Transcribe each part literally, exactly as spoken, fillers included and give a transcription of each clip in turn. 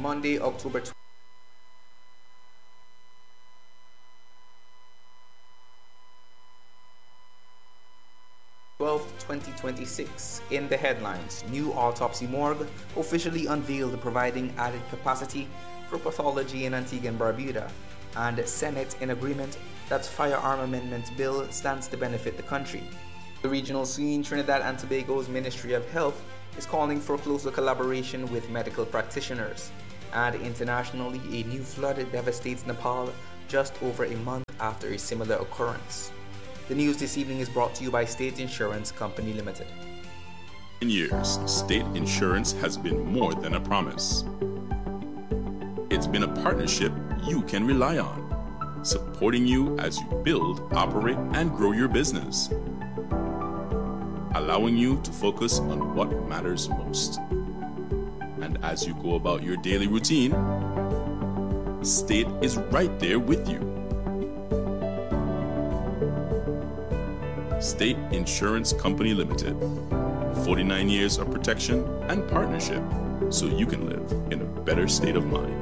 Monday, October twelfth, twenty twenty-six. In the headlines, new autopsy morgue officially unveiled, providing added capacity for pathology in Antigua and Barbuda, and Senate in agreement that firearm amendment bill stands to benefit the country. The regional scene, Trinidad and Tobago's Ministry of Health is calling for closer collaboration with medical practitioners. And internationally, a new flood devastates Nepal just over a month after a similar occurrence. The news this evening is brought to you by State Insurance Company Limited. In years, State Insurance has been more than a promise. It's been a partnership you can rely on, supporting you as you build, operate, and grow your business, allowing you to focus on what matters most. And as you go about your daily routine, State is right there with you. State Insurance Company Limited. forty-nine years of protection and partnership so you can live in a better state of mind.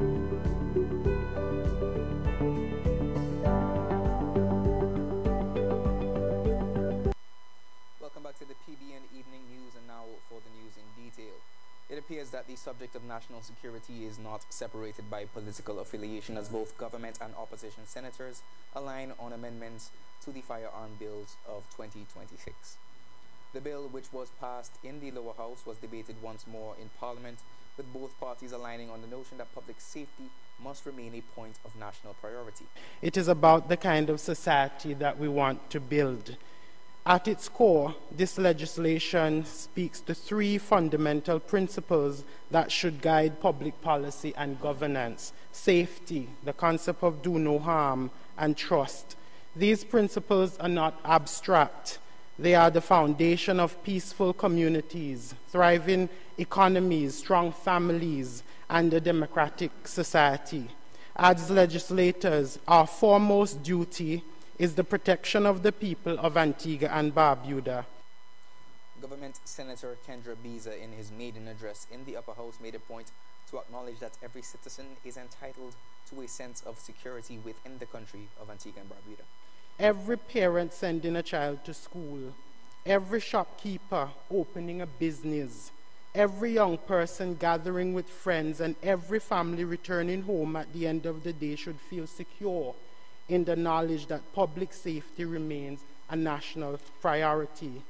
Welcome back to the P B N Evening News, and now for the news in detail. It appears that the subject of national security is not separated by political affiliation, as both government and opposition senators align on amendments to the firearm bills of twenty twenty-six. The bill, which was passed in the lower house, was debated once more in Parliament, with both parties aligning on the notion that public safety must remain a point of national priority. It is about the kind of society that we want to build. At its core, this legislation speaks to three fundamental principles that should guide public policy and governance: safety, the concept of do no harm, and trust. These principles are not abstract. They are the foundation of peaceful communities, thriving economies, strong families, and a democratic society. As legislators, our foremost duty is the protection of the people of Antigua and Barbuda. Government Senator Kendra Biza, in his maiden address in the upper house, made a point to acknowledge that every citizen is entitled to a sense of security within the country of Antigua and Barbuda. Every parent sending a child to school, every shopkeeper opening a business, every young person gathering with friends, and every family returning home at the end of the day should feel secure in the knowledge that public safety remains a national priority.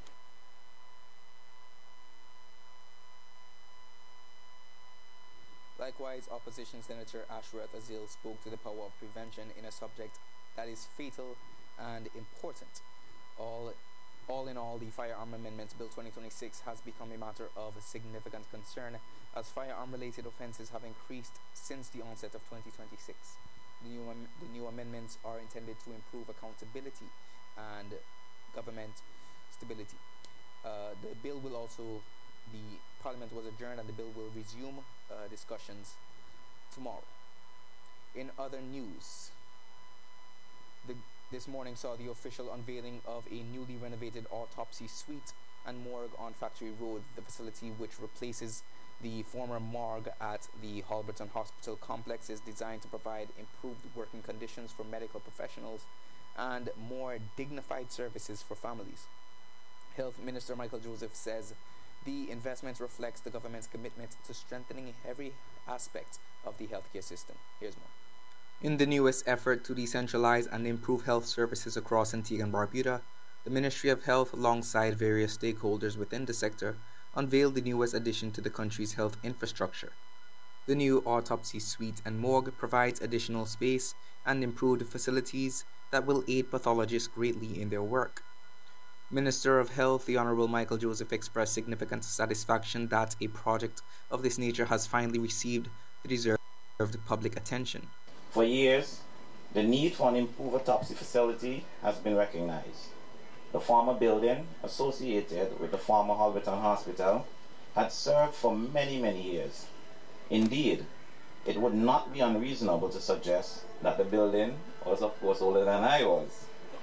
Likewise, Opposition Senator Ashrath Azil spoke to the power of prevention in a subject that is fatal and important. All, all in all, the Firearm Amendments Bill twenty twenty-six has become a matter of significant concern, as firearm-related offences have increased since the onset of twenty twenty-six. The new, am- the new amendments are intended to improve accountability and government stability. Uh, the bill will also, the Parliament was adjourned and the bill will resume uh, discussions tomorrow. In other news, the, this morning saw the official unveiling of a newly renovated autopsy suite and morgue on Factory Road, the facility which replaces the former morgue at the Halberton Hospital complex is designed to provide improved working conditions for medical professionals and more dignified services for families. Health Minister Michael Joseph says the investment reflects the government's commitment to strengthening every aspect of the healthcare system. Here's more. In the newest effort to decentralize and improve health services across Antigua and Barbuda, the Ministry of Health, alongside various stakeholders within the sector, unveiled the newest addition to the country's health infrastructure. The new autopsy suite and morgue provides additional space and improved facilities that will aid pathologists greatly in their work. Minister of Health, the Honorable Michael Joseph, expressed significant satisfaction that a project of this nature has finally received the deserved public attention. For years, the need for an improved autopsy facility has been recognized. The former building, associated with the former Halberton Hospital, had served for many, many years. Indeed, it would not be unreasonable to suggest that the building was, of course, older than I was.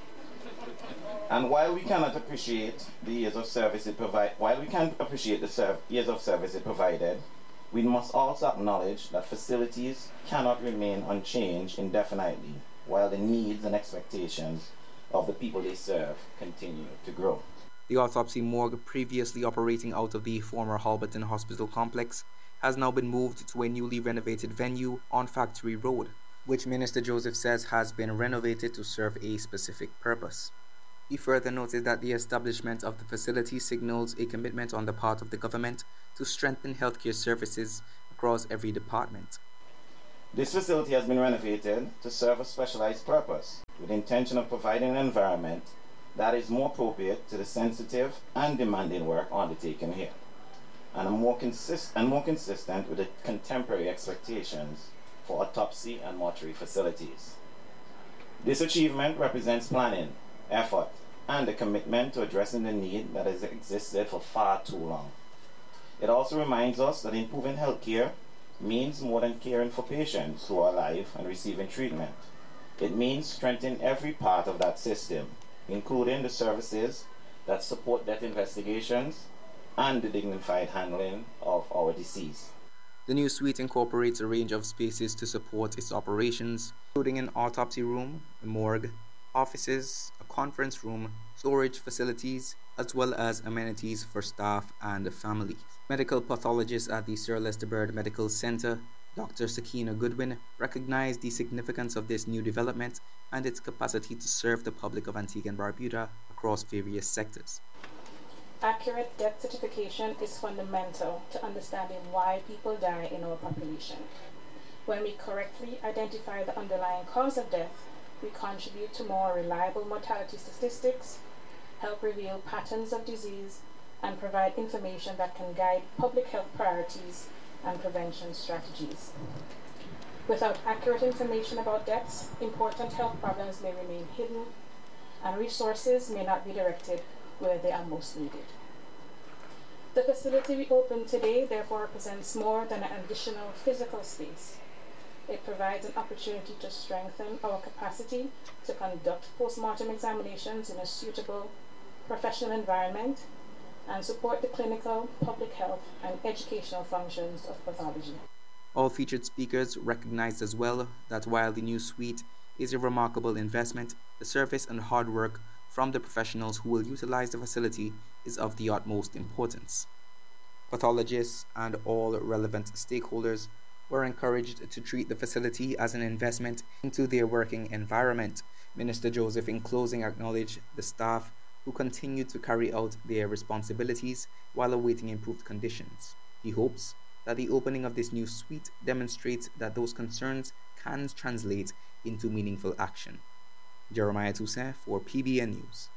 And while we cannot appreciate the years of service it provide, while we can appreciate the serv- years of service it provided, We must also acknowledge that facilities cannot remain unchanged indefinitely while the needs and expectations of the people they serve continue to grow. The autopsy morgue, previously operating out of the former Halberton Hospital complex, has now been moved to a newly renovated venue on Factory Road, which Minister Joseph says has been renovated to serve a specific purpose. He further noted that the establishment of the facility signals a commitment on the part of the government to strengthen healthcare services across every department. This facility has been renovated to serve a specialized purpose, with the intention of providing an environment that is more appropriate to the sensitive and demanding work undertaken here, and, more, consist- and more consistent with the contemporary expectations for autopsy and mortuary facilities. This achievement represents planning, effort, and a commitment to addressing the need that has existed for far too long. It also reminds us that improving healthcare means more than caring for patients who are alive and receiving treatment. It means strengthening every part of that system, including the services that support death investigations and the dignified handling of our deceased. The new suite incorporates a range of spaces to support its operations, including an autopsy room, a morgue, offices, a conference room, storage facilities, as well as amenities for staff and families. Medical pathologist at the Sir Leicester Bird Medical Centre, Doctor Sakina Goodwin, recognized the significance of this new development and its capacity to serve the public of Antigua and Barbuda across various sectors. Accurate death certification is fundamental to understanding why people die in our population. When we correctly identify the underlying cause of death, we contribute to more reliable mortality statistics, help reveal patterns of disease, and provide information that can guide public health priorities and prevention strategies. Without accurate information about deaths, important health problems may remain hidden, and resources may not be directed where they are most needed. The facility we opened today therefore represents more than an additional physical space. It provides an opportunity to strengthen our capacity to conduct post-mortem examinations in a suitable professional environment and support the clinical, public health, and educational functions of pathology. All featured speakers recognized as well that while the new suite is a remarkable investment, the service and hard work from the professionals who will utilize the facility is of the utmost importance. Pathologists and all relevant stakeholders were encouraged to treat the facility as an investment into their working environment. Minister Joseph, in closing, acknowledged the staff who continue to carry out their responsibilities while awaiting improved conditions. He hopes that the opening of this new suite demonstrates that those concerns can translate into meaningful action. Jeremiah Toussaint for P B N News.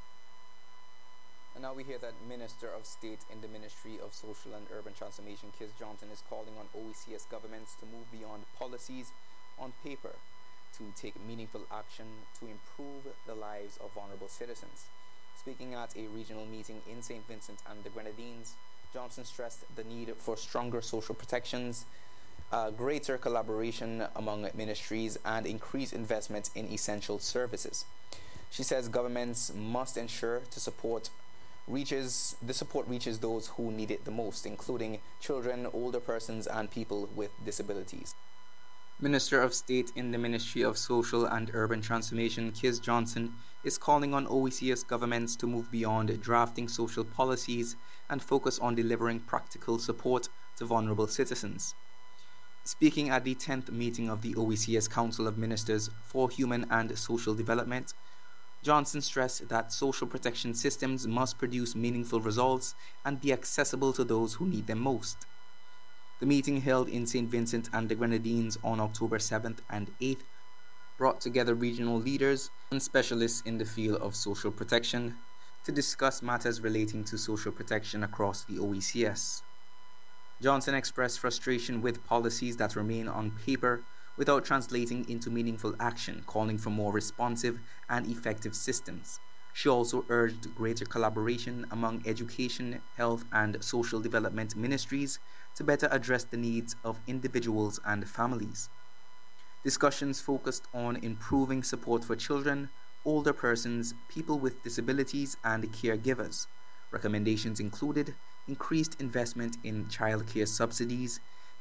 And now we hear that Minister of State in the Ministry of Social and Urban Transformation, Kiz Johnson, is calling on O E C S governments to move beyond policies on paper to take meaningful action to improve the lives of vulnerable citizens. Speaking at a regional meeting in Saint Vincent and the Grenadines, Johnson stressed the need for stronger social protections, uh, greater collaboration among ministries, and increased investment in essential services. She says governments must ensure to support reaches the support reaches those who need it the most, including children, older persons, and people with disabilities. Minister of State in the Ministry of Social and Urban Transformation, Kiz Johnson, is calling on O E C S governments to move beyond drafting social policies and focus on delivering practical support to vulnerable citizens. Speaking at the tenth meeting of the O E C S Council of Ministers for Human and Social Development, Johnson stressed that social protection systems must produce meaningful results and be accessible to those who need them most. The meeting held in Saint Vincent and the Grenadines on October seventh and eighth brought together regional leaders and specialists in the field of social protection to discuss matters relating to social protection across the O E C S. Johnson expressed frustration with policies that remain on paper without translating into meaningful action, calling for more responsive and effective systems. She also urged greater collaboration among education, health, and social development ministries to better address the needs of individuals and families. Discussions focused on improving support for children, older persons, people with disabilities, and caregivers. Recommendations included increased investment in childcare subsidies,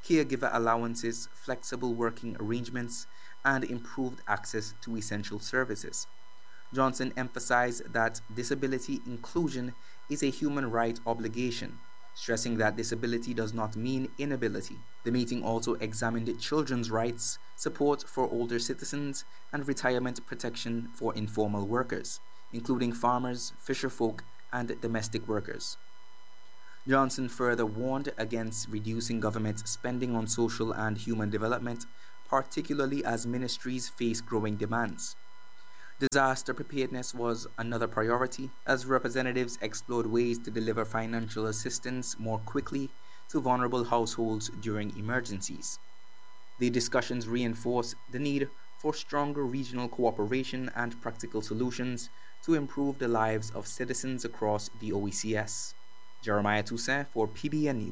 caregiver allowances, flexible working arrangements, and improved access to essential services. Johnson emphasized that disability inclusion is a human right obligation, stressing that disability does not mean inability. The meeting also examined children's rights, support for older citizens, and retirement protection for informal workers, including farmers, fisherfolk, and domestic workers. Johnson further warned against reducing government spending on social and human development, particularly as ministries face growing demands. Disaster preparedness was another priority, as representatives explored ways to deliver financial assistance more quickly to vulnerable households during emergencies. The discussions reinforced the need for stronger regional cooperation and practical solutions to improve the lives of citizens across the O E C S. Jeremiah Toussaint for P B N News.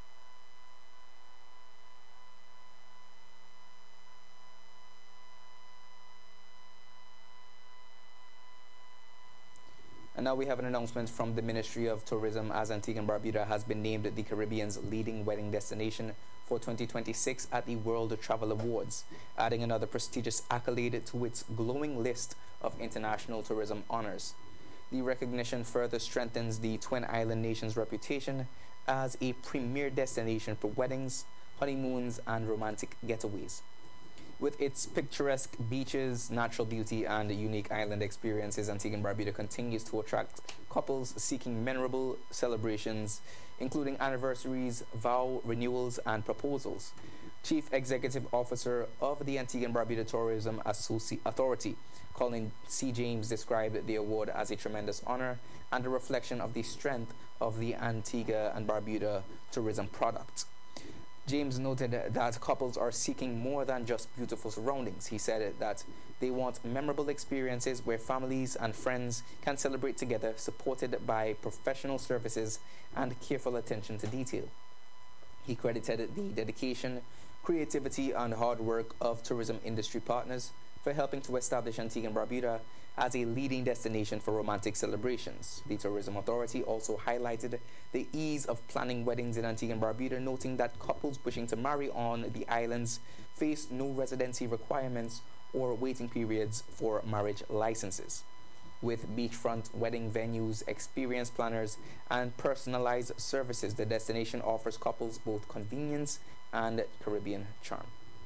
And now we have an announcement from the Ministry of Tourism, as Antigua and Barbuda has been named the Caribbean's leading wedding destination for twenty twenty-six at the World Travel Awards, adding another prestigious accolade to its glowing list of international tourism honors. The recognition further strengthens the Twin Island nation's reputation as a premier destination for weddings, honeymoons, and romantic getaways. With its picturesque beaches, natural beauty, and unique island experiences, Antigua and Barbuda continues to attract couples seeking memorable celebrations, including anniversaries, vow renewals, and proposals. Chief Executive Officer of the Antigua and Barbuda Tourism Associ- Authority, Colin C. James, described the award as a tremendous honor and a reflection of the strength of the Antigua and Barbuda tourism product. James noted that couples are seeking more than just beautiful surroundings. He said that they want memorable experiences where families and friends can celebrate together, supported by professional services and careful attention to detail. He credited the dedication, creativity, and hard work of tourism industry partners for helping to establish Antigua and Barbuda as a leading destination for romantic celebrations. The Tourism Authority also highlighted the ease of planning weddings in Antigua and Barbuda, noting that couples wishing to marry on the islands face no residency requirements or waiting periods for marriage licenses. With beachfront wedding venues, experienced planners, and personalized services, the destination offers couples both convenience and Caribbean charm.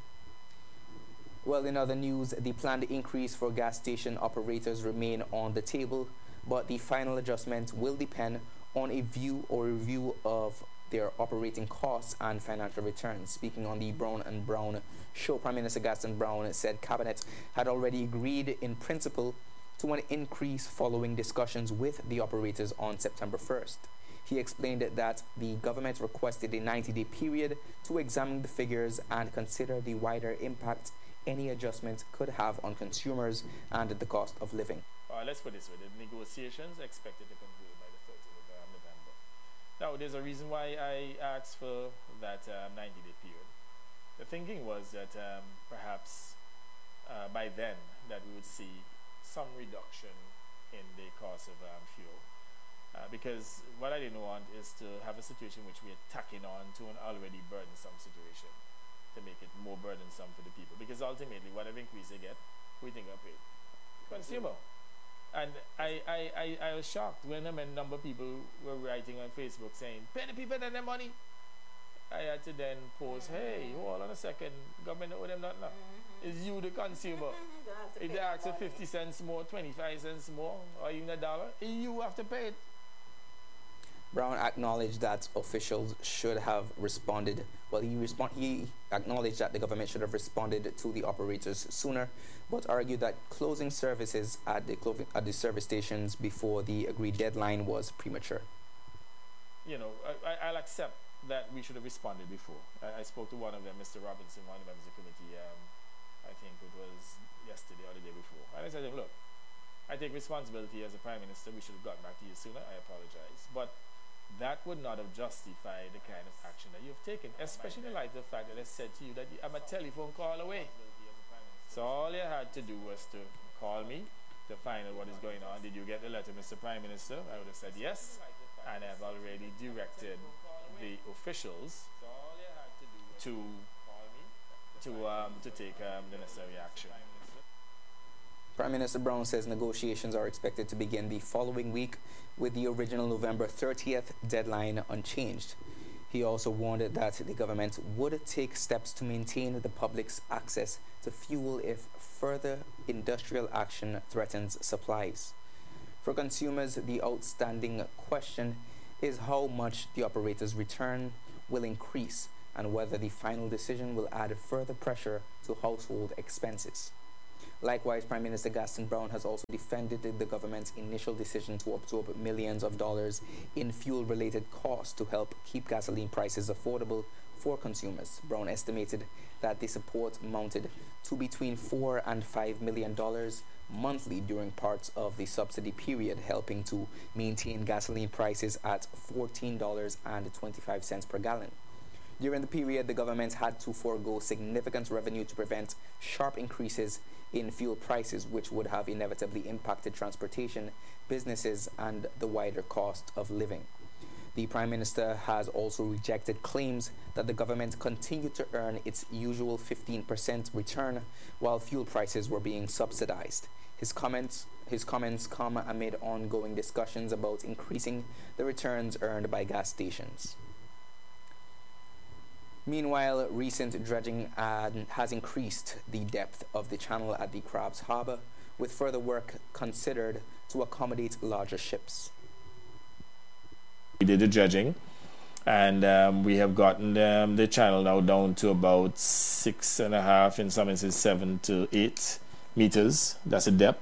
Well, in other news, the planned increase for gas station operators remain on the table, but the final adjustment will depend on a view or review of their operating costs and financial returns. Speaking on the Brown and Brown show, Prime Minister Gaston Brown said Cabinet had already agreed in principle to an increase following discussions with the operators on September first. He explained that the government requested a ninety-day period to examine the figures and consider the wider impact any adjustment could have on consumers and the cost of living. Uh, let's put it this way, the negotiations are expected to conclude by the thirtieth of November. Now, there's a reason why I asked for that um, ninety-day period. The thinking was that um, perhaps uh, by then that we would see some reduction in the cost of um, fuel. Uh, because what I didn't want is to have a situation which we are tacking on to an already burdensome situation, to make it more burdensome for the people, because ultimately whatever increase they get, we think are paid consumer. And I, I, I, I was shocked when a number of people were writing on Facebook saying, pay the people their money. I had to then post, hey, hold on a second, government owe them nothing. Mm-hmm. It's you the consumer. If they ask for fifty cents more, twenty-five cents more, or even a dollar, you have to pay it. Brown acknowledged that officials should have responded. Well, he respond he acknowledged that the government should have responded to the operators sooner, but argued that closing services at the clo- at the service stations before the agreed deadline was premature. You know, I, I'll accept that we should have responded before. I, I spoke to one of them, Mister Robinson, one of them is the committee. Um, I think it was yesterday or the day before, and I said, look, I take responsibility as a prime minister. We should have gotten back to you sooner. I apologize, but that would not have justified the kind of action that you've taken, especially in light of the fact that I said to you that I'm a telephone call away. So all you had to do was to call me to find out what is going on. Did you get the letter, Mister Prime Minister? I would have said yes, and I've already directed the officials to to um, to take um, the necessary action. Prime Minister Brown says negotiations are expected to begin the following week, with the original November thirtieth deadline unchanged. He also warned that the government would take steps to maintain the public's access to fuel if further industrial action threatens supplies. For consumers, the outstanding question is how much the operator's return will increase and whether the final decision will add further pressure to household expenses. Likewise, Prime Minister Gaston Brown has also defended the government's initial decision to absorb millions of dollars in fuel-related costs to help keep gasoline prices affordable for consumers. Brown estimated that the support amounted to between four and five million dollars monthly during parts of the subsidy period, helping to maintain gasoline prices at fourteen dollars and twenty-five cents per gallon. During the period, the government had to forego significant revenue to prevent sharp increases in fuel prices, which would have inevitably impacted transportation, businesses, and the wider cost of living. The Prime Minister has also rejected claims that the government continued to earn its usual fifteen percent return while fuel prices were being subsidized. His comments, his comments come amid ongoing discussions about increasing the returns earned by gas stations. Meanwhile, recent dredging uh, has increased the depth of the channel at the Crabs Harbour, with further work considered to accommodate larger ships. We did the dredging, and um, we have gotten um, the channel now down to about six and a half, in some instances seven to eight meters. That's a depth,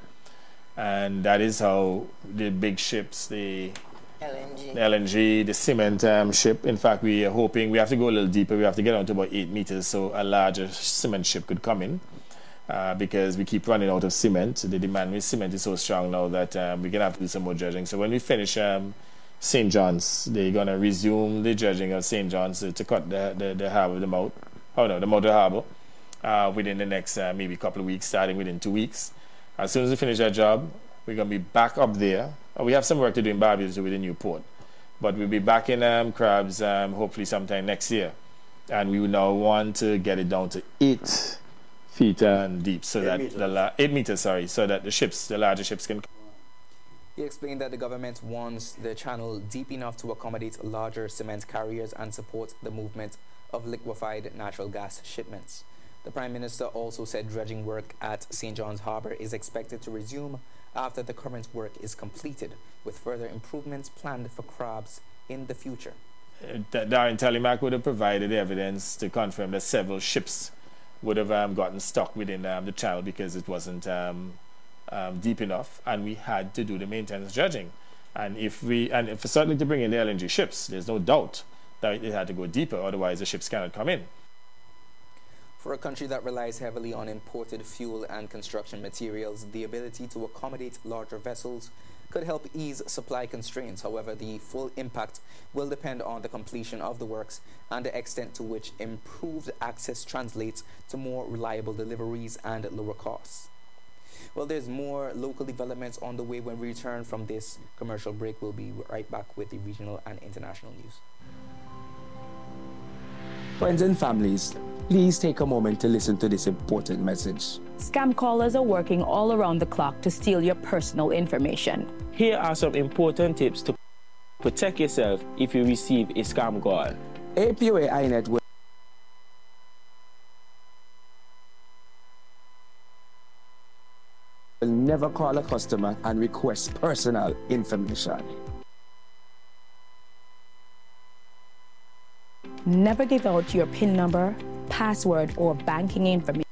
and that is how the big ships, the L N G, the, L N G, the cement um, ship. In fact, we are hoping we have to go a little deeper. We have to get down to about eight meters, so a larger cement ship could come in. Uh, because we keep running out of cement. The demand with cement is so strong now that um, we're going to have to do some more dredging. So when we finish um, Saint John's, they're going to resume the dredging of Saint John's to, to cut the, the, the harbour, the mouth, oh no, the mouth of the harbour, uh, within the next uh, maybe couple of weeks, starting within two weeks. As soon as we finish that job, we're going to be back up there. Uh, we have some work to do in Barbados with the new port, but we'll be back in um, Crabs um, hopefully sometime next year. And we will now want to get it down to eight feet and deep, so eight that meters. the la eight meters, sorry, so that the ships, the larger ships, can. He explained that the government wants the channel deep enough to accommodate larger cement carriers and support the movement of liquefied natural gas shipments. The Prime Minister also said dredging work at Saint John's Harbour is expected to resume after the current work is completed, with further improvements planned for Crabs in the future. Uh, Darren Telemac would have provided evidence to confirm that several ships would have um, gotten stuck within um, the channel because it wasn't um, um, deep enough, and we had to do the maintenance dredging. And if we, and if certainly to bring in the L N G ships, there's no doubt that it had to go deeper, otherwise the ships cannot come in. For a country that relies heavily on imported fuel and construction materials, the ability to accommodate larger vessels could help ease supply constraints. However, the full impact will depend on the completion of the works and the extent to which improved access translates to more reliable deliveries and lower costs. Well, there's more local developments on the way. When we return from this commercial break, we'll be right back with the regional and international news. Friends and families, please take a moment to listen to this important message. Scam callers are working all around the clock to steal your personal information. Here are some important tips to protect yourself if you receive a scam call. A P O A I N E T will never call a customer and request personal information. Never give out your PIN number, password, or banking information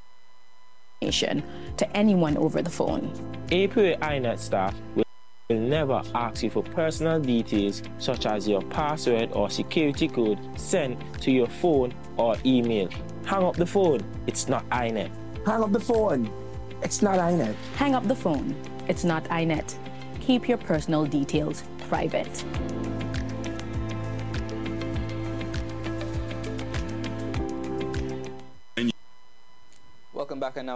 to anyone over the phone. A P O A I N E T staff will never ask you for personal details such as your password or security code sent to your phone or email. Hang up the phone. It's not I N E T. Hang up the phone. It's not I N E T. Hang up the phone. It's not I N E T. Keep your personal details private. Welcome back, and now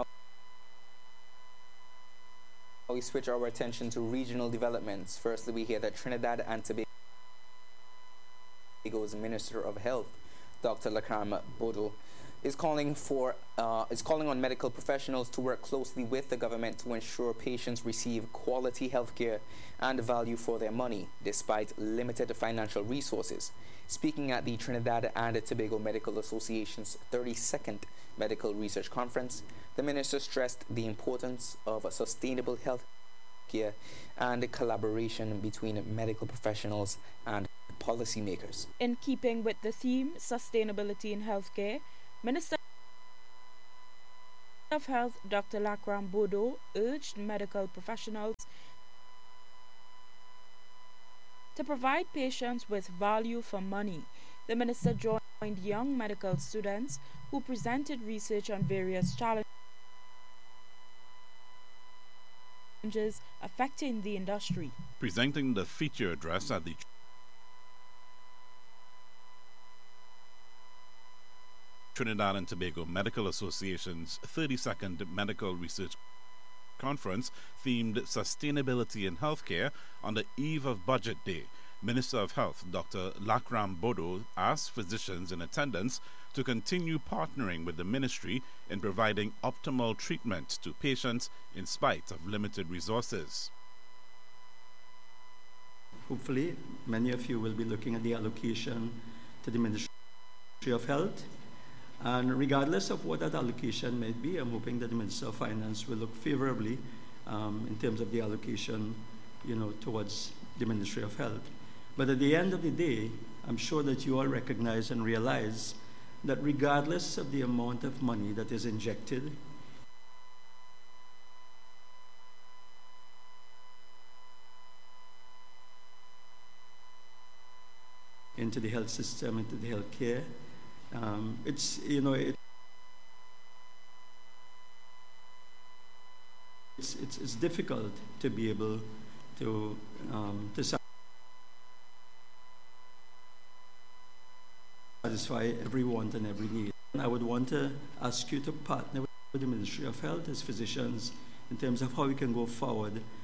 we switch our attention to regional developments. Firstly, we hear that Trinidad and Tobago's Minister of Health, Doctor Lakram Bodo, is calling for uh, is calling on medical professionals to work closely with the government to ensure patients receive quality health care and value for their money, despite limited financial resources. Speaking at the Trinidad and Tobago Medical Association's thirty-second Medical Research Conference, the minister stressed the importance of sustainable health care and collaboration between medical professionals and policymakers. In keeping with the theme Sustainability in Healthcare, Minister of Health Doctor Lakram Bodo urged medical professionals to provide patients with value for money. The minister joined young medical students who presented research on various challenges affecting the industry. Presenting the feature address at the Trinidad and Tobago Medical Association's thirty-second Medical Research Conference themed Sustainability in Healthcare on the eve of Budget Day, Minister of Health Doctor Lakram Bodo asked physicians in attendance to continue partnering with the ministry in providing optimal treatment to patients in spite of limited resources. Hopefully, many of you will be looking at the allocation to the Ministry of Health. And regardless of what that allocation may be, I'm hoping that the Minister of Finance will look favorably um, in terms of the allocation, you know, towards the Ministry of Health. But at the end of the day, I'm sure that you all recognize and realize that regardless of the amount of money that is injected into the health system, into the health care, Um, it's, you know, it, it's, it's, it's difficult to be able to, um, to satisfy every want and every need. And I would want to ask you to partner with the Ministry of Health as physicians in terms of how we can go forward